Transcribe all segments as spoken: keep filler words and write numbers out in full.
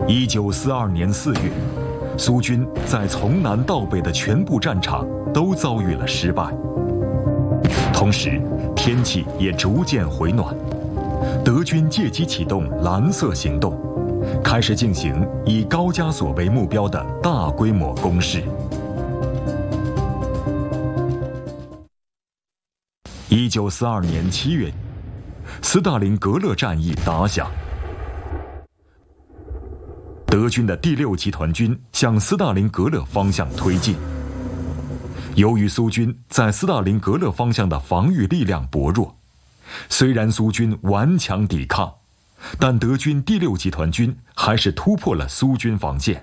一九四二年四月，苏军在从南到北的全部战场都遭遇了失败。同时，天气也逐渐回暖，德军借机启动蓝色行动，开始进行以高加索为目标的大规模攻势。一九四二年七月，斯大林格勒战役打响，德军的第六集团军向斯大林格勒方向推进。由于苏军在斯大林格勒方向的防御力量薄弱，虽然苏军顽强抵抗，但德军第六集团军还是突破了苏军防线。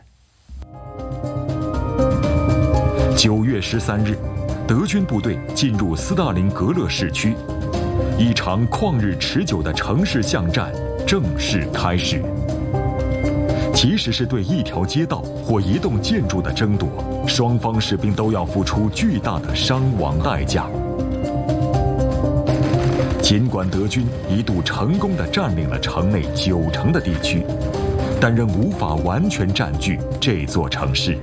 九月十三日，德军部队进入斯大林格勒市区，一场旷日持久的城市巷战正式开始。即使是对一条街道或一栋建筑的争夺，双方士兵都要付出巨大的伤亡代价。尽管德军一度成功地占领了城内九成的地区，但仍无法完全占据这座城市。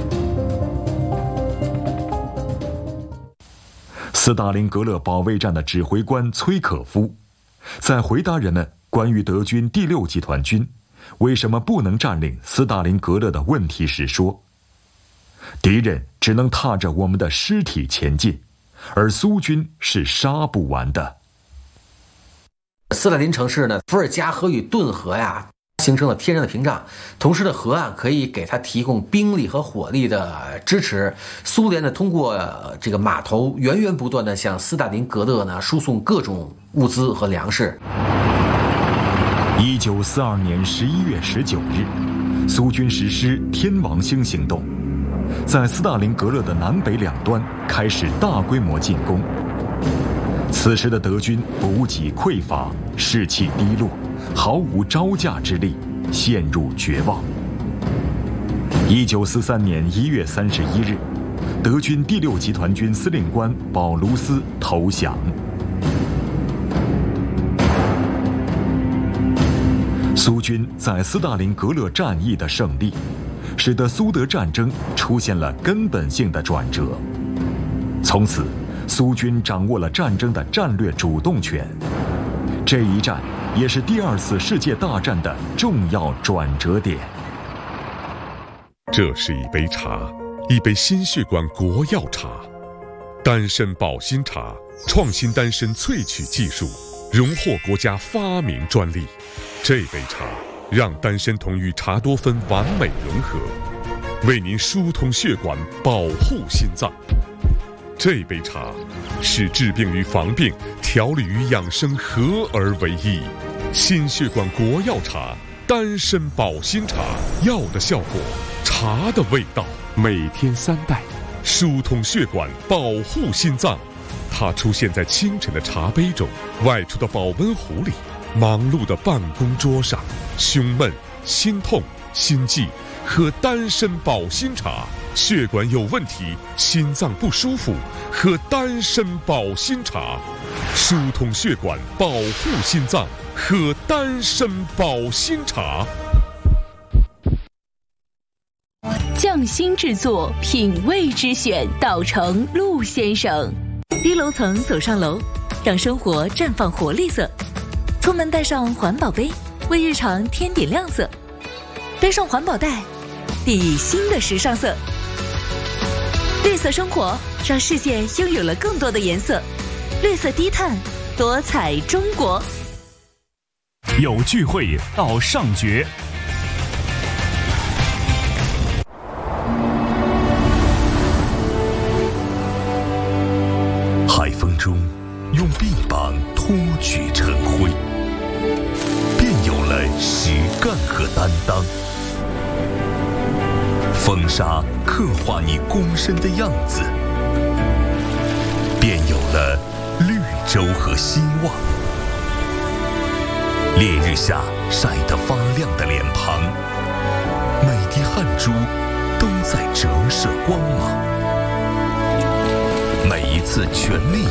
斯大林格勒保卫战的指挥官崔可夫，在回答人们关于德军第六集团军为什么不能占领斯大林格勒的问题时说：“敌人只能踏着我们的尸体前进，而苏军是杀不完的。” 斯大林城市呢，伏尔加河与顿河呀，形成了天然的屏障，同时的河岸可以给它提供兵力和火力的支持。苏联呢，通过这个码头源源不断的向斯大林格勒呢输送各种物资和粮食。 一九四二年十一月十九日，苏军实施天王星行动，在斯大林格勒的南北两端开始大规模进攻。此时的德军补给匮乏，士气低落，毫无招架之力，陷入绝望。一九四三年一月三十一日，德军第六集团军司令官保卢斯投降。苏军在斯大林格勒战役的胜利，使得苏德战争出现了根本性的转折。从此，苏军掌握了战争的战略主动权。这一战也是第二次世界大战的重要转折点。 这是一杯茶，一杯心血管国药茶，丹参保心茶，创新丹参萃取技术，荣获国家发明专利。这杯茶让丹参酮与茶多酚完美融合，为您疏通血管，保护心脏。这杯茶是治病与防病、调理与养生合而为一。心血管国药茶，丹参保心茶，药的效果，茶的味道，每天三袋，疏通血管，保护心脏。它出现在清晨的茶杯中，外出的保温壶里，忙碌的办公桌上。胸闷、心痛、心悸，喝丹参保心茶。血管有问题，心脏不舒服，喝丹参保心茶。疏通血管，保护心脏，喝丹参保心茶。 匠心制作，品味之选，稻城陆先生。低楼层走上楼，让生活绽放活力色。出门带上环保杯，为日常添点亮色。背上环保袋，砥砺新的时尚色。绿色生活，让世界拥有了更多的颜色。绿色低碳，多彩中国。 有聚会到上绝。 海风中，用臂膀脱去尘灰，便有了实干和担当。风沙刻画你躬身的样子，便有了绿洲和希望。烈日下晒得发亮的脸庞，每滴汗珠都在折射光芒。每一次全力